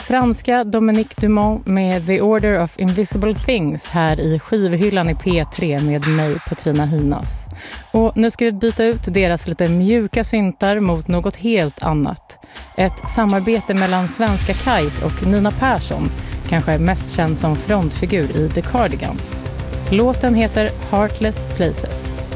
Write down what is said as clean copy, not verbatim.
Franska Dominique Dumont med The Order of Invisible Things här i skivhyllan i P3 med mig, Petrina Hinas. Och nu ska vi byta ut deras lite mjuka syntar mot något helt annat. Ett samarbete mellan svenska Kite och Nina Persson, kanske mest känd som frontfigur i The Cardigans. Låten heter Heartless Places.